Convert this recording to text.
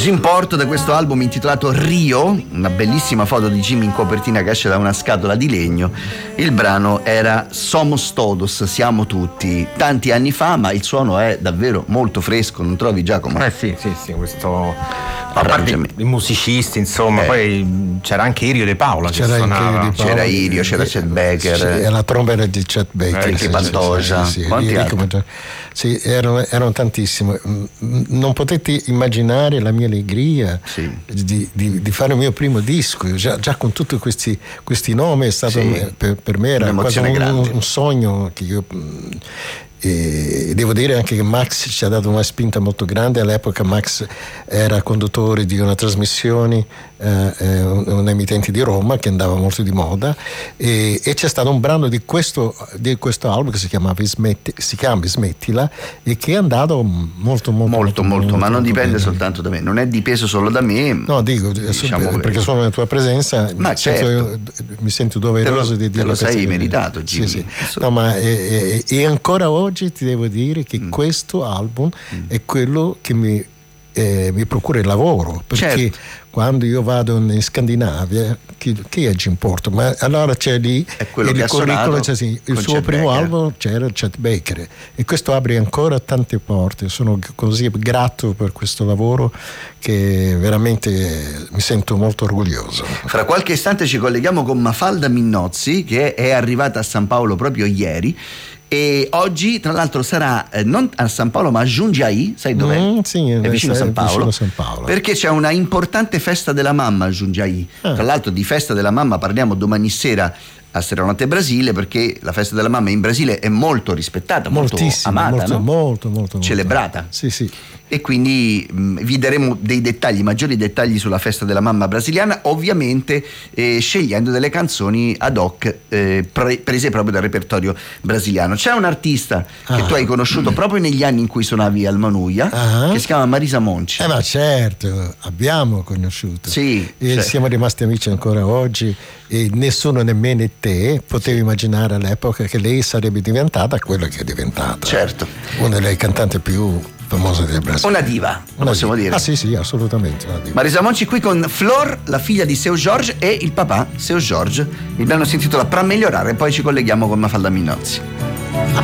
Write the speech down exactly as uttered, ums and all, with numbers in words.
Jim Porto, da questo album intitolato Rio, una bellissima foto di Jimmy in copertina che esce da una scatola di legno. Il brano era Somos Todos, siamo tutti, tanti anni fa, ma il suono è davvero molto fresco, non trovi, Giacomo? Eh sì, sì, sì, questo a parte i musicisti, insomma, eh. poi c'era anche Irio De Paola che c'era suonava. Di c'era Irio, c'era Chet Baker, sì, e la trombetta di Chet Baker, Ricky sì, Pantoja, sì, sì, quanti altri? Sì, erano, erano tantissimi. Non potete immaginare la mia allegria sì. di, di, di fare il mio primo disco, già, già con tutti questi, questi nomi è stato sì. per, per me era quasi un, un sogno che io. E devo dire anche che Max ci ha dato una spinta molto grande. All'epoca Max era conduttore di una trasmissione, eh, un, un emittente di Roma che andava molto di moda, e, e c'è stato un brano di questo, di questo album che si chiamava Smetti, si chiama Smettila, e che è andato molto molto molto, molto, molto, molto ma non dipende bene. Soltanto da me, non è dipeso solo da me, no, dico, diciamo, perché sono nella tua presenza, ma mi, certo. sento, mi sento doveroso di dire te lo sei meritato, Jimmy. Sì, sì. No, ma e, e, e ancora oggi ti devo dire che mm. questo album mm. è quello che mi, eh, mi procura il lavoro, perché certo. quando io vado in Scandinavia, chi, chi è Jim Porto? Ma allora c'è lì è quello e che il curriculum, c'è, sì, il suo Chet primo Baker. album c'era Chet Baker, e questo apre ancora tante porte. Sono così grato per questo lavoro che veramente mi sento molto orgoglioso. Fra qualche istante ci colleghiamo con Mafalda Minnozzi, che è arrivata a San Paolo proprio ieri. E oggi, tra l'altro, sarà eh, non a San Paolo, ma a Jundiaí, sai dov'è? Mm, sì, è vicino, San Paolo, vicino San Paolo. Perché c'è una importante festa della mamma a Jundiaí. Ah. Tra l'altro, di festa della mamma parliamo domani sera a Serranotte Brasile, perché la festa della mamma in Brasile è molto rispettata, molto amata, molto, no? molto, molto celebrata. Sì, sì. E quindi mh, vi daremo dei dettagli, maggiori dettagli sulla festa della mamma brasiliana, ovviamente eh, scegliendo delle canzoni ad hoc eh, pre- prese proprio dal repertorio brasiliano. C'è un artista ah. che tu hai conosciuto proprio negli anni in cui suonavi al Manuia, ah. che si chiama Marisa Monci. Eh ma certo, abbiamo conosciuto. Sì, e certo. Siamo rimasti amici ancora oggi, e nessuno, nemmeno te, potevi sì. immaginare all'epoca che lei sarebbe diventata quello che è diventata. Certo. Una delle cantanti più famosa del Brasile. Una diva, una possiamo diva. dire. Ah sì sì, assolutamente una diva. Marisa Monci qui con Flor, la figlia di Seu Jorge, e il papà Seu Jorge. Il brano si intitola Pra Migliorare, e poi ci colleghiamo con Mafalda Minnozzi.